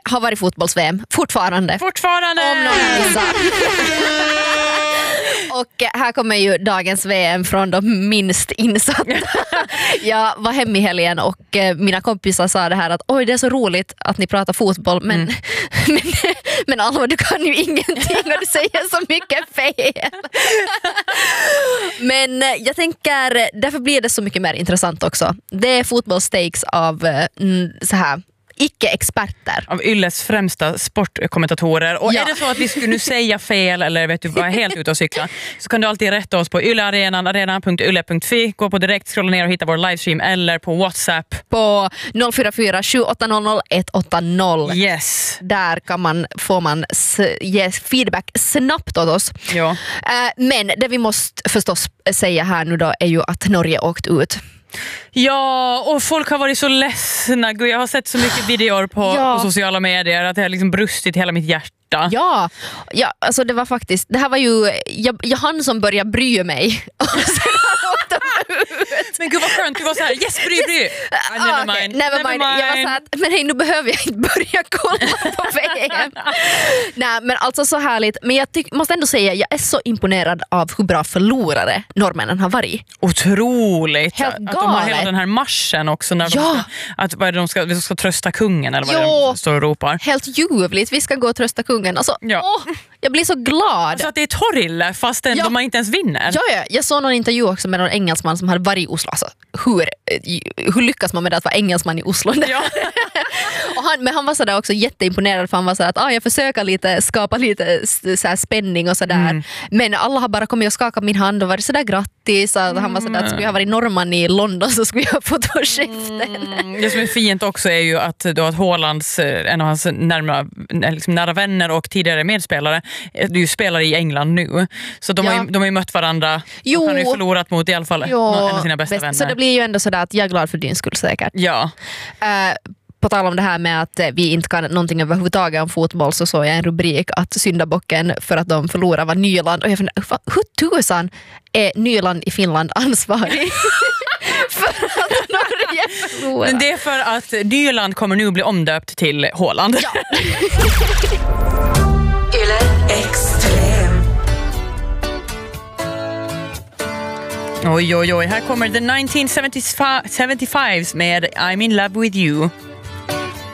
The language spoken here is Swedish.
har varit fotbolls-VM. Fortfarande. Om någon missar. Och här kommer ju dagens VM från de minst insatta. Jag var hem i helgen och mina kompisar sa det här att oj, det är så roligt att ni pratar fotboll, men Alma, du kan ju ingenting och du säger så mycket fel. Men jag tänker, därför blir det så mycket mer intressant också. Det är fotbollstakes av så här icke-experter. Av Ylles främsta sportkommentatorer. Och är det så att vi skulle nu säga fel eller vet du, vara helt ute och cykla, så kan du alltid rätta oss på Yllearenan, arena.yle.fi. Gå på direkt, scrolla ner och hitta vår livestream eller på WhatsApp. På 044 7800 180. Yes. Där får man ge feedback snabbt åt oss. Ja. Men det vi måste förstås säga här nu då är ju att Norge åkt ut. Ja, och folk har varit så ledsna. Gud, jag har sett så mycket videor på sociala medier att det har liksom brustit hela mitt hjärta. Ja, alltså det var faktiskt, det här var ju jag hann som började bry mig. Men gud vad skönt, du var så här, yes, bry. Never mind. Jag var så här, men hej, nu behöver jag inte börja kolla på VM. Nej, men alltså så härligt. Men jag måste ändå säga, jag är så imponerad av hur bra förlorare norrmännen har varit. Otroligt. Helt att de har hela den här marschen också när de ska trösta kungen eller vad de står och ropar. Helt ljuvligt, vi ska gå och trösta kungen. Alltså, jag blir så glad. Så att det är torrille fast de inte ens vinner. Ja, jag såg någon intervju också med någon engelsman som hade varit i Oslo. Alltså, hur lyckas man med det att vara engelsman i Oslo? Ja. Men han var så där också jätteimponerad, för han var så att jag försöker skapa lite så här spänning och sådär. Men alla har bara kommit och skakat min hand och varit så där grattis. Han var så där att skulle jag ha varit norrman i London så skulle jag fått på käften. Det som är fint också är ju att Haalands, en av hans nära vänner och tidigare medspelare, du spelar i England nu. Så de har ju mött varandra. De har ju förlorat mot i alla fall en av sina bästa vänner. Så det blir ju ändå sådär att jag är glad för din skull säkert. Ja. På tal om det här med att vi inte kan någonting överhuvudtaget om fotboll, så såg jag en rubrik att syndabocken för att de förlorar var Nyland. Och jag funderar, hur tusan är Nyland i Finland ansvarig för att Norge förlorar? Men det är för att Nyland kommer nu bli omdöpt till Haaland. Ja. Oj, här kommer the 1975s med I'm in love with you.